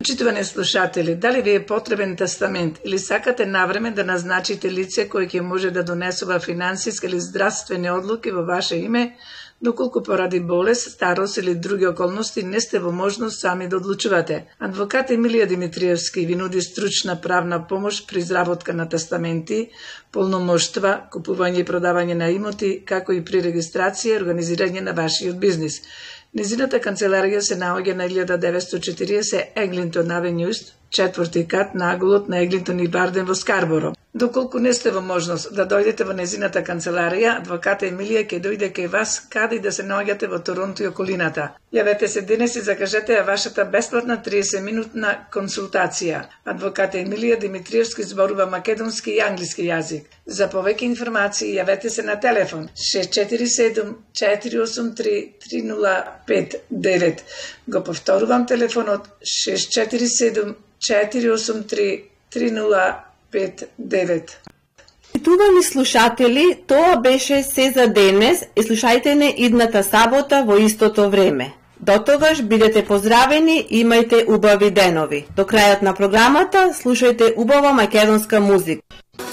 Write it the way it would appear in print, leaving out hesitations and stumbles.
Почитувани слушатели, дали ви е потребен тестамент или сакате навреме да назначите лице кој ќе може да донесува финансиски или здравствени одлуки во ваше име, доколку поради болест, старост или други околности не сте во можност сами да одлучувате. Адвокат Емилија Димитриевски ви нуди стручна правна помош при изработка на тестаменти, полномоштва, купување и продавање на имоти, како и при регистрација и организирање на вашиот бизнис. Незината канцеларија се наоѓа на 1940 Еглинтон Авенју, 4-ти кат на аголот на Еглинтон и Барден во Скарборо. Доколку не сте во можност да дојдете во незината канцеларија, адвоката Емилија ќе дојде кај вас каде и да се наоѓате во Торонто и околината. Јавете се денес и закажете ја вашата бесплатна 30-минутна консултација. Адвоката Емилија Димитриевски зборува македонски и англиски јазик. За повеќе информации јавете се на телефон 647 483 3059. Го повторувам телефонот 647 483 3059. Почитувани слушатели, тоа беше се за денес и слушајте не идната сабота во истото време. До тогаш бидете поздравени и имајте убави денови. До крајот на програмата слушајте убава македонска музика.